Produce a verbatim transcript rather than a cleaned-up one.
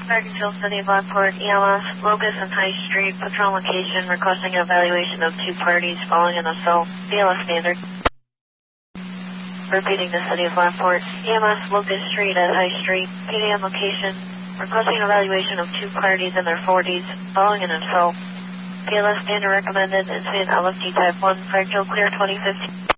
Bergenfield City of Lockport, E L S, Locust and High Street, patrol location, requesting an evaluation of two parties following an assault, B L S standard. Repeating the City of Lockport, E M S, Locust Street at High Street, P D M location, requesting an evaluation of two parties in their forties following an assault. P L S standard recommended, incident L F T type one, fractal clear twenty fifteen.